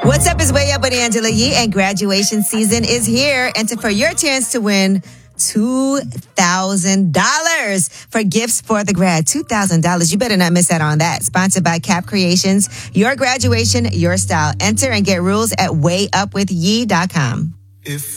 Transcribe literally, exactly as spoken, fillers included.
What's up is Way Up with Angela Yee, and graduation season is here. Enter for your chance to win two thousand dollars for gifts for the grad. two thousand dollars. You better not miss out on that. Sponsored by Cap Creations. Your graduation, your style. Enter and get rules at way up with yee dot com. If